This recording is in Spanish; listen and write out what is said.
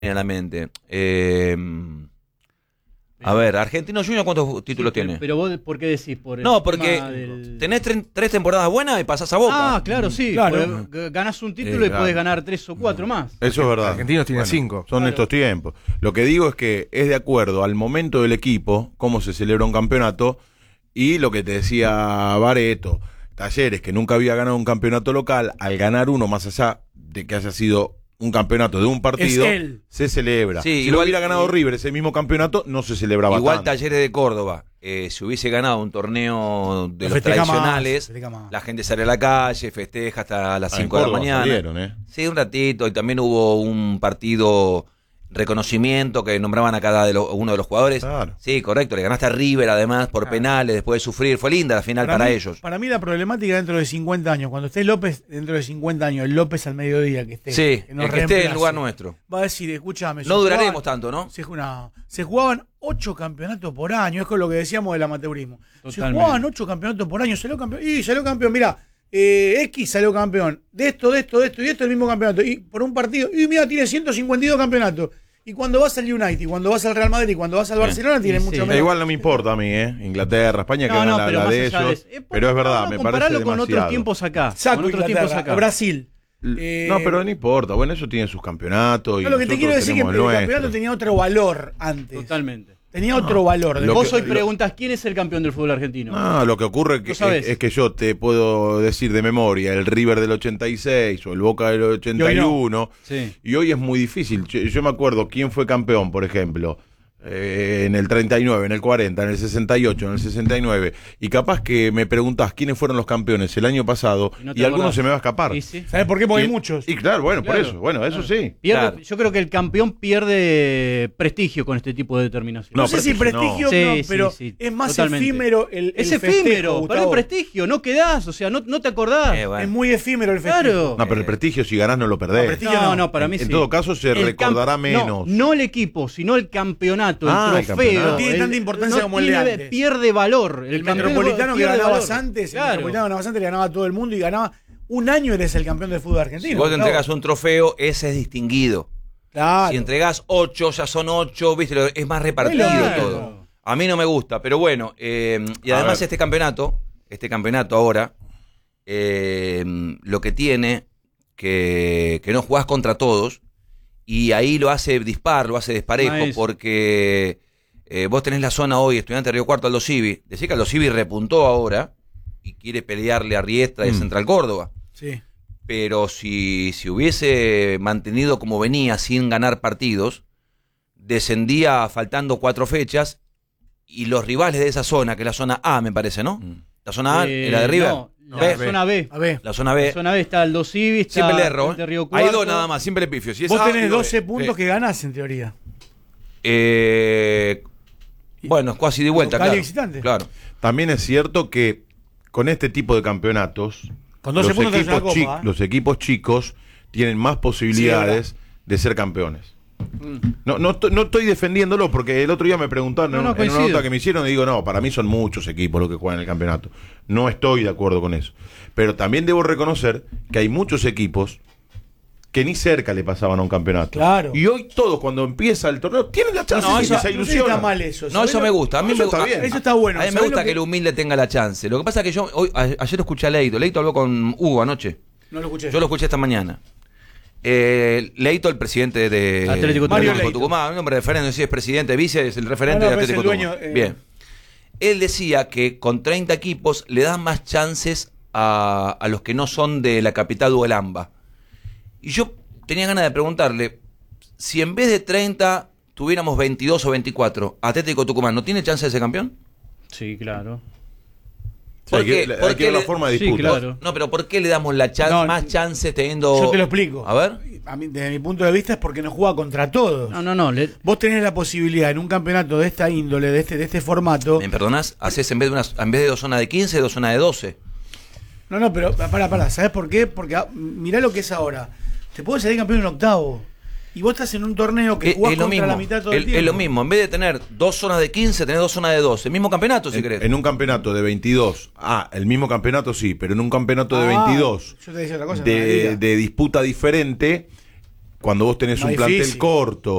a la mente. A ver, Argentinos Juniors, ¿cuántos títulos tiene? Pero vos, ¿por qué decís? Por el No, porque tema del... tenés tres temporadas buenas y pasás a Boca. Ah, claro, sí. Claro. Ganás un título y claro. podés ganar 3 o 4 más. Eso es verdad. Argentinos tiene 5. Son estos tiempos. Lo que digo es que es de acuerdo al momento del equipo, cómo se celebra un campeonato, y lo que te decía Bareto, Talleres, que nunca había ganado un campeonato local, al ganar uno, más allá de que haya sido un campeonato de un partido, Es él. se celebra. Sí, si igual- lo hubiera ganado River ese mismo campeonato, no se celebraba Igual tanto. Talleres de Córdoba, si hubiese ganado un torneo de Lo los festeja más, tradicionales, festeja más. la gente sale a la calle, festeja hasta las Ah, en 5 de la Córdoba mañana. salieron, Sí, un ratito, y también hubo un partido reconocimiento que nombraban a cada uno de los jugadores. Claro. Sí, correcto, le ganaste a River además por penales, después de sufrir. Fue linda la final para mí, ellos. Para mí la problemática dentro de 50 años, cuando esté López dentro de 50 años, el López al mediodía que esté. Sí, que nos el que esté en reemplace, lugar nuestro. Va a decir, escúchame. No duraremos tanto, ¿no? Se jugaban 8 campeonatos por año, es con lo que decíamos del amateurismo. Se Totalmente. jugaban 8 campeonatos por año, salió campeón. Y salió campeón, mirá, X salió campeón. De esto, el mismo campeonato. Y por un partido, y mira, tiene 152 campeonatos. Y cuando vas al United, y cuando vas al Real Madrid, y cuando vas al Barcelona, tiene Sí, mucho sí. menos. Igual no me importa a mí, Inglaterra, España, que No, hagan pero la más de allá de ellos. eso. Pero es verdad, me parece compararlo con demasiado. otros tiempos acá. Saco con otros tiempos Inglaterra, acá. Brasil. No, pero no importa. Bueno, eso tiene sus campeonatos. Y No, lo que te nosotros quiero decir es que tenemos el el campeonato nuestro. tenía otro valor antes. Totalmente. Tenía otro valor. lo Vos que- hoy preguntás, ¿quién es el campeón del fútbol argentino? No, lo que ocurre ¿Lo sabés? es que yo te puedo decir de memoria el River del 86 o el Boca del 81. Sí. Y hoy es muy difícil. Yo me acuerdo quién fue campeón, por ejemplo, en el 39, en el 40, en el 68, en el 69. Y capaz que me preguntás quiénes fueron los campeones el año pasado Y no te y alguno acordás. se me va a escapar. Y sí. ¿Sabes por qué? Porque Y- hay muchos. Y claro, bueno, Claro. por eso. Bueno, eso sí. Pierde- Claro. Yo creo que el campeón pierde prestigio con este tipo de determinación. No No, sé si prestigio prestigio, no. no, Sí, pero sí, sí, es más totalmente. efímero el Es festejo, efímero, Gustavo. pero el prestigio, no quedás, o sea, no te acordás. Bueno. Es muy efímero el festejo. Claro. No, pero el prestigio, si ganás, no lo perdés. No, prestigio No, no. para mí En sí. todo caso, se El recordará camp- menos. No el equipo, sino el campeonato, Ah, el el trofeo. campeonato. No tiene tanta importancia como el de antes. Pierde valor. El campeón Metropolitano que pierde ganabas valor. antes, el Claro. Metropolitano que ganabas antes le ganaba a todo el mundo y ganaba. Un año eres el campeón del fútbol argentino. Si vos te Gustavo. entregas un trofeo, ese es distinguido. Claro. Si entregás 8, ya son 8, ¿viste? Es más repartido Claro. todo. A mí no me gusta, pero bueno. Y A además ver. este campeonato ahora, lo que tiene, que no jugás contra todos, y ahí lo hace dispar, lo hace desparejo, Ah, eso. porque vos tenés la zona hoy, Estudiante de Río Cuarto, Aldo Civi. Decís que Aldo Civi repuntó ahora y quiere pelearle a Riestra y Central Córdoba. Sí. Pero si hubiese mantenido como venía sin ganar partidos, descendía faltando 4 fechas y los rivales de esa zona, que es la zona A, me parece, ¿no? La zona A, la de River. No, B. la zona B. A ver. La zona B. La zona B está Aldo Civi, está Siempre le erro. de Río Hay Cuarto. dos nada más, siempre le pifio. Si es Vos A, tenés digo 12 B. puntos que ganás en teoría. Bueno, es casi de vuelta, Local y claro. visitante. Claro. También es cierto que con este tipo de campeonatos, Con 12 puntos tenés una copa, ¿eh? los equipos chicos tienen más posibilidades de ser campeones. No estoy defendiéndolo porque el otro día me preguntaron No, en una coincido. nota que me hicieron y digo, no, para mí son muchos equipos los que juegan el campeonato. No estoy de acuerdo con eso. Pero también debo reconocer que hay muchos equipos que ni cerca le pasaban a un campeonato. Claro. Y hoy todos, cuando empieza el torneo, tienen la chance No, y eso- se No sé si ilusionan. está mal eso. No, ¿sabés eso lo- me gusta. A mí Eso me está gusta. bien. Eso está bueno. A mí me ¿Sabés gusta lo que el humilde tenga la chance. Lo que pasa es que yo ayer escuché a Leito. Leito habló con Hugo anoche. No lo escuché. Yo lo escuché esta mañana. Leito, el presidente de Atlético Mario Atlético Leito. Tucumán, un hombre de referente, no sé si es presidente, vice, es el referente No, de pero es el Atlético dueño, Tucumán. Bien. Él decía que con 30 equipos le dan más chances a los que no son de la capital o el AMBA. Y yo tenía ganas de preguntarle, si en vez de 30 tuviéramos 22 o 24, ¿Atlético Tucumán no tiene chance de ser campeón? Sí, claro. Sí, hay que- hay que ver la le- forma de Sí, disputa. claro. No, pero ¿por qué le damos No, más chances teniendo... Yo te lo explico. A ver. A mí, desde mi punto de vista, es porque no juega contra todos. No. Vos tenés la posibilidad en un campeonato de esta índole, de este formato. ¿Me perdonás? Haces en vez de 2 zonas de 15, 2 zonas de 12. No, pero pará. ¿Sabés por qué? Porque mirá lo que es ahora. Te puede salir campeón en octavo. Y vos estás en un torneo que jugás Es lo contra mismo. la mitad todo el tiempo. Es lo mismo. En vez de tener 2 zonas de 15, tenés 2 zonas de 12. El mismo campeonato, si querés. En un campeonato de 22, el mismo campeonato sí, pero en un campeonato de 22 Yo te decía otra cosa. no me de digas. disputa diferente, cuando vos tenés Más un plantel difícil. corto